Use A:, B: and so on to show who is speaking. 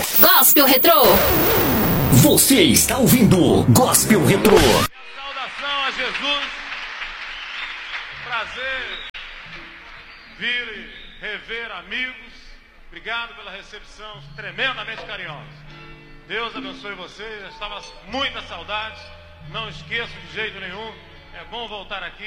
A: Gospel Retrô.
B: Você está ouvindo Gospel Retrô.
C: Saudação a Jesus. Prazer vir e rever amigos. Obrigado pela recepção tremendamente carinhosa. Deus abençoe vocês. Eu estava com muita saudade. Não esqueço de jeito nenhum. É bom voltar aqui.